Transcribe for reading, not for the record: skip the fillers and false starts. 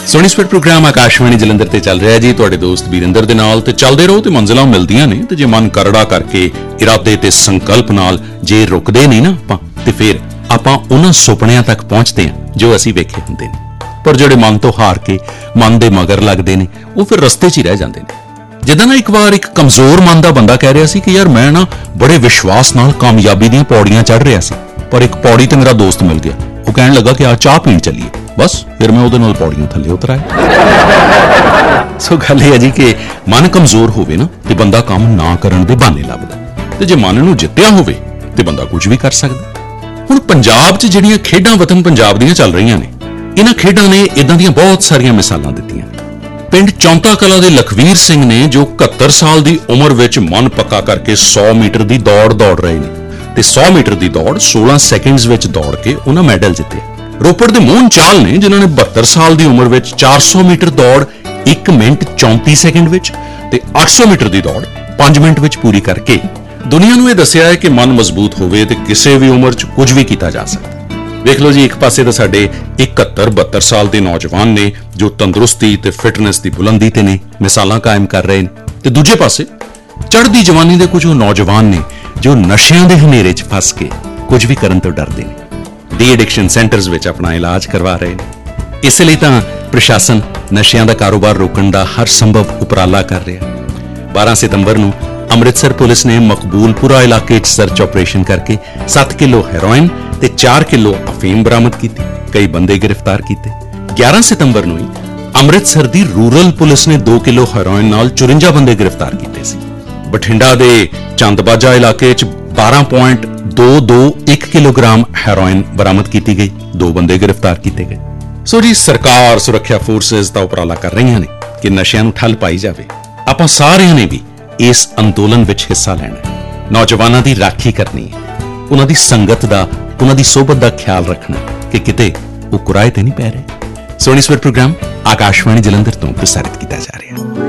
Soni speed programme Akashvani Jalandhar ते चल रहा है जी। तुहाडे दोस्त बीरेंद्र दे नाल ते चलदे रहो ते मंजिलां मिलदियां ने ते जे मन करड़ा करके इरादे ते संकल्प नाल जे रुकदे नहीं ना आपां ते फिर आपां उन्हां सुपनियां तक पहुंचदे हां जो असीं वेखे हुंदे ने। पर ਜਿਹੜੇ ਮਨ ਤੋਂ ਹਾਰ ਕੇ ਮਨ ਦੇ ਮਗਰ ਲੱਗਦੇ ਨੇ ਉਹ ਫਿਰ ਰਸਤੇ 'ਚ ਹੀ ਰਹਿ ਜਾਂਦੇ ਨੇ। ਜਿੱਦਾਂ ਨਾ ਇੱਕ ਵਾਰ ਇੱਕ ਕਮਜ਼ੋਰ ਮਨ ਦਾ ਬੰਦਾ ਕਹਿ ਰਿਹਾ ਸੀ ਕਿ ਯਾਰ ਮੈਂ ਨਾ ਬੜੇ ਵਿਸ਼ਵਾਸ ਨਾਲ ਕਾਮਯਾਬੀ ਦੀਆਂ ਪੌੜੀਆਂ ਚੜ੍ਹ ਰਿਹਾ ਸੀ, ਪਰ ਇੱਕ ਪੌੜੀ ਤੇ ਮੇਰਾ ਦੋਸਤ ਮਿਲ ਗਿਆ। ਉਹ ਕਹਿਣ ਲੱਗਾ ਕਿ ਆ ਚਾਹ ਪੀਣ ਚੱਲੀਏ। ਬਸ ਫਿਰ ਮੈਂ ਉਹਦੇ ਨਾਲ ਪੌੜੀਆਂ ਥੱਲੇ ਉਤਰ ਆਇਆ। ਸੋ ਗੱਲ ਇਹ ਹੈ ਜੀ ਕਿ ਮਨ ਕਮਜ਼ੋਰ ਹੋਵੇ ਨਾ ਤੇ ਬੰਦਾ ਕੰਮ ਨਾ ਕਰਨ ਦੇ ਬਹਾਨੇ ਲੱਭਦਾ, ਤੇ ਜੇ ਮਨ ਨੂੰ ਜਿੱਤਿਆ ਹੋਵੇ ਤੇ ਬੰਦਾ ਕੁਝ ਵੀ ਕਰ ਸਕਦਾ। ਹੁਣ ਪੰਜਾਬ 'ਚ ਜਿਹੜੀਆਂ ਖੇਡਾਂ ਵਤਨ ਪੰਜਾਬ ਦੀਆਂ ਚੱਲ ਰਹੀਆਂ ਨੇ, ਇਹਨਾਂ ਖੇਡਾਂ ਨੇ ਇਦਾਂ ਦੀਆਂ ਬਹੁਤ ਸਾਰੀਆਂ ਮਿਸਾਲਾਂ ਦਿੱਤੀਆਂ। ਪਿੰਡ ਚੌਂਤਾ ਕਲਾ ਦੇ ਲਖਵੀਰ ਸਿੰਘ ਨੇ ਜੋ 71 ਸਾਲ ਦੀ ਉਮਰ ਵਿੱਚ ਮਨ ਪੱਕਾ ਕਰਕੇ 100 ਮੀਟਰ ਦੀ ਦੌੜ ਦੌੜ ਰਹੇ ਨੇ ਤੇ 100 ਮੀਟਰ ਦੀ ਦੌੜ 16 ਸੈਕਿੰਡਸ ਵਿੱਚ ਦੌੜ ਕੇ ਉਹਨਾਂ ਮੈਡਲ ਜਿੱਤੇ। ਰੋਪੜ ਦੇ ਮੋਹਨ ਚਾਲ ਨੇ ਜਿਨ੍ਹਾਂ ਨੇ 72 ਸਾਲ ਦੀ ਉਮਰ ਵਿੱਚ 400 ਮੀਟਰ ਦੌੜ 1 ਮਿੰਟ 34 ਸੈਕਿੰਡ ਵਿੱਚ ਤੇ 800 ਮੀਟਰ ਦੀ ਦੌੜ 5 ਮਿੰਟ ਵਿੱਚ ਪੂਰੀ ਕਰਕੇ ਦੁਨੀਆ ਨੂੰ ਇਹ ਦੱਸਿਆ ਹੈ ਕਿ ਮਨ ਮਜ਼ਬੂਤ ਹੋਵੇ ਤੇ ਕਿਸੇ ਵੀ ਉਮਰ 'ਚ ਕੁਝ ਵੀ ਕੀਤਾ ਜਾ ਸਕਦਾ। ਵੇਖ ਲਓ ਜੀ, ਇੱਕ ਪਾਸੇ ਤਾਂ ਸਾਡੇ 71-72 ਸਾਲ ਦੇ ਨੌਜਵਾਨ ਨੇ ਜੋ ਤੰਦਰੁਸਤੀ ਤੇ ਫਿਟਨੈਸ ਦੀ ਬੁਲੰਦੀ ਤੇ ਨੇ, ਮਿਸਾਲਾਂ ਕਾਇਮ ਕਰ ਰਹੇ ਨੇ, ਤੇ ਦੂਜੇ ਪਾਸੇ ਚੜ੍ਹਦੀ ਜਵਾਨੀ ਦੇ ਕੁਝ ਉਹ ਨੌਜਵਾਨ ਨੇ ਜੋ ਨਸ਼ਿਆਂ ਦੇ ਹਨੇਰੇ 'ਚ ਫਸ ਕੇ ਕੁਝ ਵੀ ਕਰਨ ਤੋਂ ਡਰਦੇ ਨੇ, ਡੀ ਐਡਿਕਸ਼ਨ ਸੈਂਟਰਸ ਵਿੱਚ ਆਪਣਾ ਇਲਾਜ ਕਰਵਾ ਰਹੇ ਨੇ। ਇਸ ਲਈ ਤਾਂ ਪ੍ਰਸ਼ਾਸਨ ਨਸ਼ਿਆਂ ਦਾ ਕਾਰੋਬਾਰ ਰੋਕਣ ਦਾ ਹਰ ਸੰਭਵ ਉਪਰਾਲਾ ਕਰ ਰਿਹਾ। 12 ਸਤੰਬਰ ਨੂੰ ਅੰਮ੍ਰਿਤਸਰ ਪੁਲਿਸ ਨੇ ਮਕਬੂਲਪੁਰਾ ਇਲਾਕੇ 'ਚ ਸਰਚ ਆਪਰੇਸ਼ਨ ਕਰਕੇ 7 ਕਿਲੋ ਹੈਰੋਇਨ ਤੇ 4 ਕਿਲੋ ਅਫੀਮ ਬਰਾਮਦ ਕੀਤੀ, ਕਈ ਬੰਦੇ ਗ੍ਰਿਫਤਾਰ ਕੀਤੇ। 11 ਸਤੰਬਰ ਨੂੰ ਹੀ ਅੰਮ੍ਰਿਤਸਰ ਦੀ ਰੂਰਲ ਪੁਲਿਸ ਨੇ 2 ਕਿਲੋ ਹੈਰੋਇਨ ਨਾਲ 54 ਬੰਦੇ ਗ੍ਰਿਫਤਾਰ ਕੀਤੇ ਸੀ। ਬਠਿੰਡਾ ਦੇ ਚੰਦਬਾਜਾ ਇਲਾਕੇ 'ਚ 12.221 ਕਿਲੋਗ੍ਰਾਮ ਹੈਰੋਇਨ ਬਰਾਮਦ ਕੀਤੀ ਗਈ, 2 ਬੰਦੇ ਗ੍ਰਿਫਤਾਰ ਕੀਤੇ ਗਏ। ਸੋ ਜੀ, ਸਰਕਾਰ ਸੁਰੱਖਿਆ ਫੋਰਸਿਸ ਦਾ ਉਪਰਾਲਾ ਕਰ ਰਹੀਆਂ ਨੇ ਕਿ ਨਸ਼ਿਆਂ ਨੂੰ ਠੱਲ ਪਾਈ ਜਾਵੇ। ਆਪਾਂ ਸਾਰਿਆਂ ਨੇ ਵੀ ਇਸ ਅੰਦੋਲਨ ਵਿੱਚ ਹਿੱਸਾ ਲੈਣਾ ਹੈ, ਨੌਜਵਾਨਾਂ ਦੀ ਰਾਖੀ ਕਰਨੀ ਹੈ, ਉਹਨਾਂ ਦੀ ਸੰਗਤ ਦਾ, ਉਹਨਾਂ ਦੀ ਸੋਬਤ ਦਾ ਖਿਆਲ ਰੱਖਣਾ ਕਿ ਕਿਤੇ ਉਹ ਕੁਰਾਏ ਤੇ ਨਹੀਂ ਪੈ ਰਹੇ। ਸੋਨੀ ਸਪੀਡ ਪ੍ਰੋਗਰਾਮ ਆਕਾਸ਼ਵਾਣੀ ਜਲੰਧਰ ਤੋਂ ਪ੍ਰਸਾਰਿਤ ਕੀਤਾ ਜਾ ਰਿਹਾ ਹੈ।